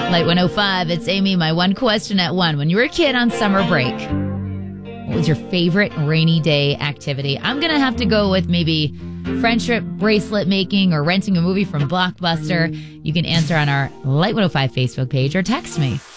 Light 105, it's Amy. My one question at 1. When you were a kid on summer break, what was your favorite rainy day activity? I'm going to have to go with maybe friendship bracelet making or renting a movie from Blockbuster. You can answer on our Light 105 Facebook page or text me.